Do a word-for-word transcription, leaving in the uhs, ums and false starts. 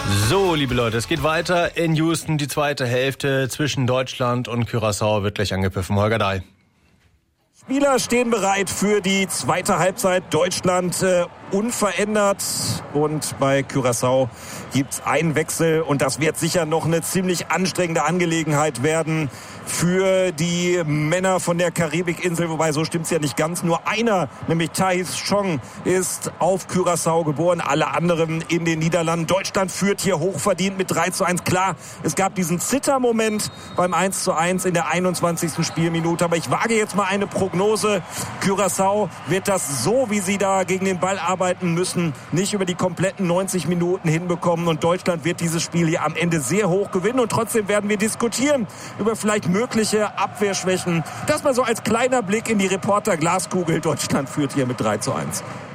So, liebe Leute, es geht weiter in Houston. Die zweite Hälfte zwischen Deutschland und Curaçao wird gleich angepfiffen. Holger Dahl. Spieler stehen bereit für die zweite Halbzeit. Deutschland äh, unverändert. Und bei Curaçao gibt's einen Wechsel. Und das wird sicher noch eine ziemlich anstrengende Angelegenheit werden für die Männer von der Karibikinsel. Wobei, so stimmt's ja nicht ganz. Nur einer, nämlich Thais Chong, ist auf Curaçao geboren. Alle anderen in den Niederlanden. Deutschland führt hier hochverdient mit drei zu eins. Klar, es gab diesen Zittermoment beim eins zu eins in der einundzwanzigsten Spielminute. Aber ich wage jetzt mal eine Prognose. Curaçao wird das so, wie sie da gegen den Ball arbeiten müssen, nicht über die kompletten neunzig Minuten hinbekommen. Und Deutschland wird dieses Spiel hier am Ende sehr hoch gewinnen. Und trotzdem werden wir diskutieren über vielleicht mögliche Abwehrschwächen. Das mal so als kleiner Blick in die Reporter-Glaskugel. Deutschland führt hier mit drei zu eins.